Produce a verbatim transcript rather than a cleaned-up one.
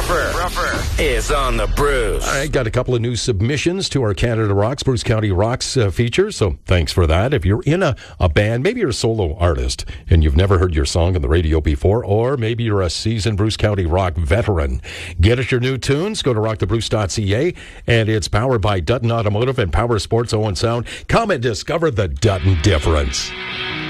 Ruffer, Ruffer is on the Bruce. I got a couple of new submissions to our Canada Rocks, Bruce County Rocks uh, feature, so thanks for that. If you're in a, a band, maybe you're a solo artist and you've never heard your song on the radio before, or maybe you're a seasoned Bruce County Rock veteran, get us your new tunes. Go to rock the bruce dot c a, and it's powered by Dutton Automotive and Power Sports Owen Sound. Come and discover the Dutton difference.